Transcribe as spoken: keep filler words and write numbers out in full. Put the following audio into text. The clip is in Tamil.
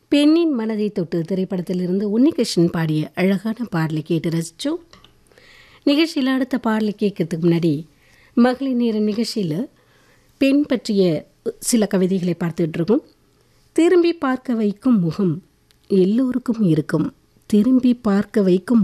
பெண்ணின் மனதை தொட்டு திரைப்படத்திலிருந்து உன்னிகிருஷ்ணன் பாடிய அழகான பாடலை கேட்டு ரசித்தோம். நிகழ்ச்சியில் அடுத்த பாடலை கேட்கறதுக்கு முன்னாடி மகளிர் நேரம் நிகழ்ச்சியில் பெண் பற்றிய சில கவிதைகளை பார்த்துட்டு இருக்கோம். திரும்பி பார்க்க வைக்கும் முகம் எல்லோருக்கும் இருக்கும். திரும்பி பார்க்க வைக்கும்